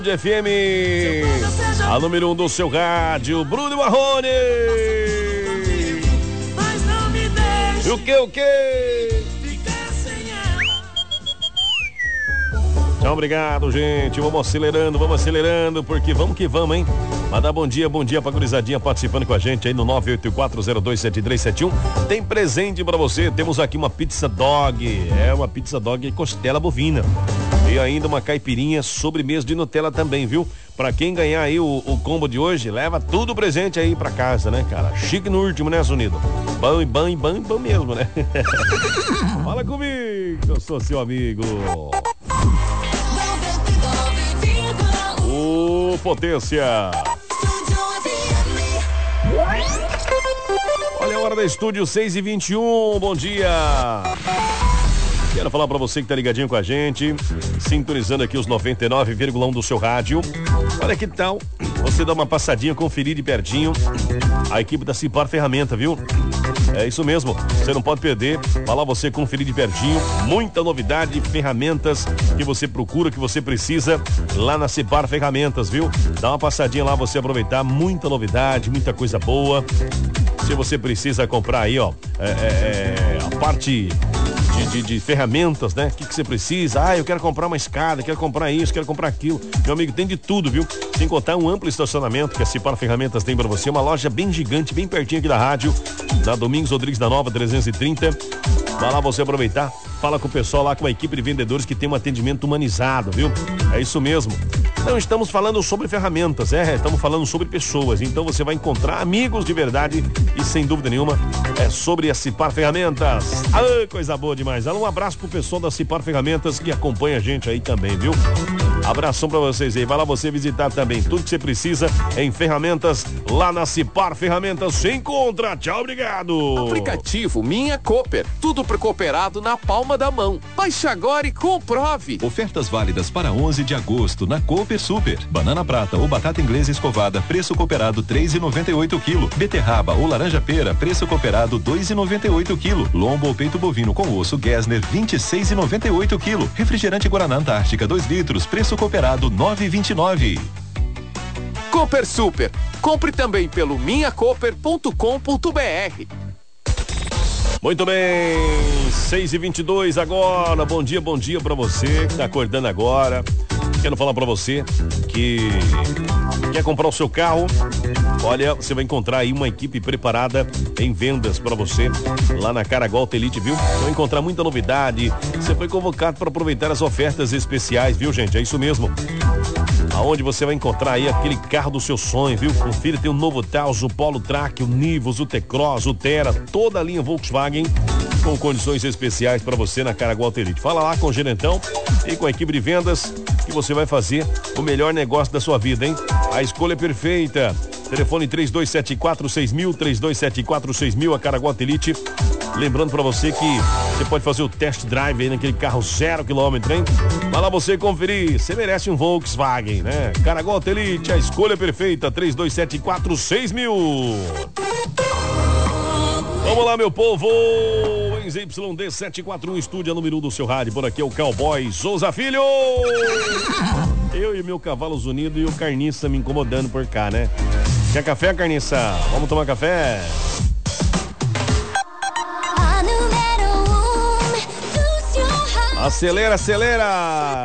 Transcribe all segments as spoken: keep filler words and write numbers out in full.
F M, a número um do seu rádio, Bruno Marrone. E o que, o que? Tchau, obrigado, gente. Vamos acelerando, vamos acelerando, porque vamos que vamos, hein? Mandar bom dia, bom dia pra gurizadinha participando com a gente aí no nove oito quatro zero dois sete três sete um. Tem presente pra você, temos aqui uma pizza dog, é uma pizza dog e costela bovina. E ainda uma caipirinha, sobremesa de Nutella também, viu? Pra quem ganhar aí o, o combo de hoje, leva tudo presente aí pra casa, né, cara? Chique no último, né, Zunido? Bom, bom, bom, bom mesmo, né? Fala comigo, eu sou seu amigo. Ô, potência! Olha a hora da estúdio, seis e vinte e um, bom dia! Quero falar pra você que tá ligadinho com a gente, sintonizando aqui os noventa e nove vírgula um do seu rádio. Olha que tal você dar uma passadinha, conferir de pertinho a equipe da Cipar Ferramenta, viu? É isso mesmo, você não pode perder. Vai lá você conferir de pertinho, muita novidade, ferramentas que você procura, que você precisa lá na Cipar Ferramentas, viu? Dá uma passadinha lá, você aproveitar, muita novidade, muita coisa boa. Se você precisa comprar aí, ó, é, é, a parte de, de, de ferramentas, né? O que, que você precisa? Ah, eu quero comprar uma escada, quero comprar isso, quero comprar aquilo. Meu amigo, tem de tudo, viu? Sem contar um amplo estacionamento que a Cipar Ferramentas tem pra você. Uma loja bem gigante, bem pertinho aqui da rádio, na Domingos Rodrigues da Nova, trezentos e trinta. Vai lá você aproveitar, fala com o pessoal lá, com a equipe de vendedores que tem um atendimento humanizado, viu? É isso mesmo. Não estamos falando sobre ferramentas, é, estamos falando sobre pessoas. Então você vai encontrar amigos de verdade e sem dúvida nenhuma é sobre a Cipar Ferramentas. Ah, coisa boa demais. Um abraço pro pessoal da Cipar Ferramentas que acompanha a gente aí também, viu? Abração pra vocês aí. Vai lá você visitar também tudo que você precisa em ferramentas lá na Cipar Ferramentas. Se encontra. Tchau, obrigado. Aplicativo Minha Cooper. Tudo pro cooperado na palma da mão. Baixe agora e comprove. Ofertas válidas para onze de agosto na Cooper Super. Banana prata ou batata inglesa escovada, preço cooperado três e noventa e oito quilo. Beterraba ou laranja pera, preço cooperado dois e noventa e oito quilo. Lombo ou peito bovino com osso Gessner, vinte e seis e noventa e oito quilo. Refrigerante Guaraná Antártica dois litros, preço cooperado nove e vinte e nove. Cooper Super. Compre também pelo minha cooper ponto com ponto br. Muito bem, seis e vinte e dois agora. Bom dia, bom dia pra você que tá acordando agora. Quero falar pra você que quer comprar o seu carro. Olha, você vai encontrar aí uma equipe preparada em vendas pra você lá na Caraguá Elite, viu? Vai encontrar muita novidade. Você foi convocado para aproveitar as ofertas especiais, viu, gente? É isso mesmo. Aonde você vai encontrar aí aquele carro do seu sonho, viu? Confira, tem o novo Taos, o Polo Track, o Nivus, o T-Cross, o Terra, toda a linha Volkswagen com condições especiais para você na Caraguá Elite. Fala lá com o gerentão e com a equipe de vendas que você vai fazer o melhor negócio da sua vida, hein? A escolha é perfeita. Telefone três dois sete quatro seis mil, três dois sete quatro seis mil, a Caraguá Elite. Lembrando pra você que você pode fazer o test drive aí naquele carro zero quilômetro, hein? Vai lá você conferir, você merece um Volkswagen, né? Caraguá Elite, a escolha perfeita, três dois sete quatro seis mil. Vamos lá, meu povo! Z Y D sete quatro um, estúdio número um do seu rádio. Por aqui é o Cowboy Souza Filho! Eu e meu cavalo zunido e o Carniça me incomodando por cá, né? Quer café, Carniça? Vamos tomar café? Acelera, acelera!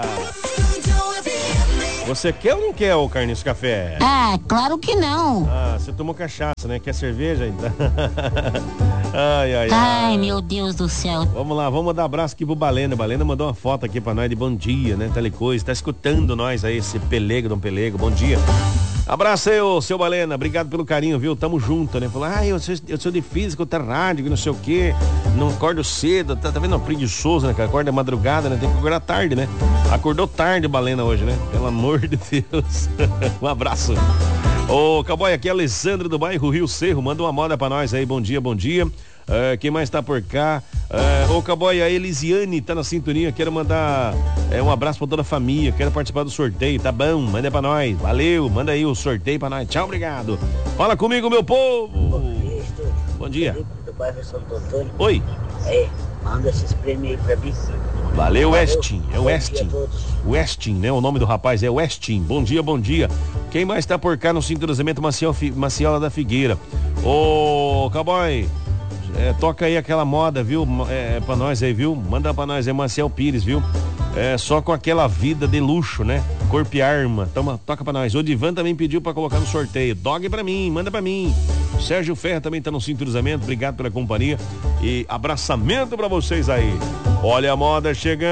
Você quer ou não quer o Carniça Café? Ah, claro que não. Ah, você tomou cachaça, né? Quer cerveja ainda? Ai, ai, ai. Ai, meu Deus do céu. Vamos lá, vamos dar abraço aqui pro Balena. Balena mandou uma foto aqui pra nós de bom dia, né? Telecoisa, tá escutando nós aí, esse Pelego, Dom Pelego, bom dia. Abraço aí, ô, seu Balena, obrigado pelo carinho, viu? Tamo junto, né? Falou, ah, eu sou, eu sou de física, outra rádio, que não sei o quê, não acordo cedo, tá, tá vendo? Não, preguiçoso, né? Que acorda madrugada, né? Tem que acordar tarde, né? Acordou tarde, Balena, hoje, né? Pelo amor de Deus. Um abraço. Ô, Cowboy, aqui é Alessandro do bairro Rio Cerro, manda uma moda pra nós aí, bom dia, bom dia. Uh, quem mais tá por cá? Uh, ô, Cowboy, a Elisiane tá na sintonia. Quero mandar uh, um abraço pra toda a família. Quero participar do sorteio, tá bom? Manda pra nós. Valeu, manda aí o sorteio pra nós. Tchau, obrigado. Fala comigo, meu povo. Bom dia, Bom dia. Do bairro Santo Antônio. Oi. É, manda esses prêmios aí pra mim. Valeu, Westin. É o Westin. Westin, né? O nome do rapaz é Westin. Bom dia, bom dia. Quem mais tá por cá no sintonizamento Maciel, Maciola da Figueira? Ô, cowboy, é, toca aí aquela moda, viu? É, pra nós aí, viu? Manda pra nós aí, Maciel Pires, viu? É, só com aquela vida de luxo, né? Corpo e arma. Toma, toca pra nós. O Divan também pediu pra colocar no sorteio. Dog pra mim, manda pra mim. Sérgio Ferra também tá no sintonizamento. Obrigado pela companhia. E abraçamento pra vocês aí. Olha a moda chegando.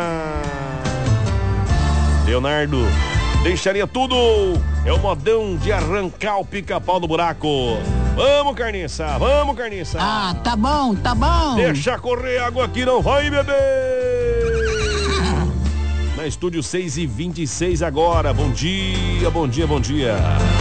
Leonardo, deixaria tudo. É o modão de arrancar o pica-pau do buraco. Vamos, carniça, vamos, carniça. Ah, tá bom, tá bom. Deixa correr água aqui, não vai, bebê. Na estúdio seis e vinte e seis agora. Bom dia, bom dia, bom dia.